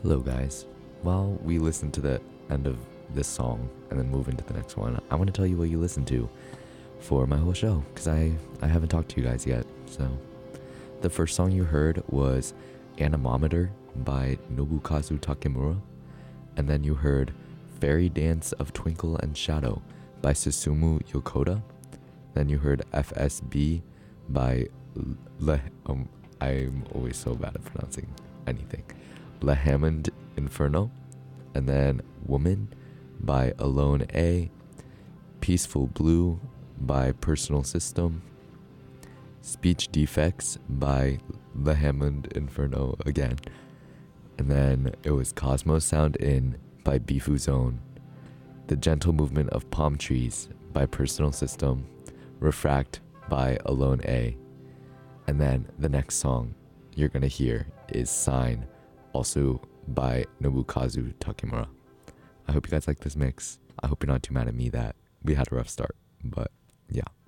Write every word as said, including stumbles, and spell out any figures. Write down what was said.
Hello, guys. While we listen to the end of this song and then move into the next one, I want to tell you what you listen to for my whole show because I, I haven't talked to you guys yet. So, the first song you heard was Anemometer by Nobukazu Takemura, and then you heard Fairy Dance of Twinkle and Shadow by Susumu Yokota. Then you heard F S B by Le, um, I'm always so bad at pronouncing anything. Le Hammond Inferno, and then Woman by Alone A, Peaceful Blue by Personal System, Speech Defects by Le Hammond Inferno again, and then it was Cosmos Sound In by Bifu Zone, The Gentle Movement of Palm Trees by Personal System, Refract by Alone A, and then the next song you're gonna hear is Sign, also by Nobukazu Takemura. I hope you guys like this mix. I hope you're not too mad at me that we had a rough start, but yeah.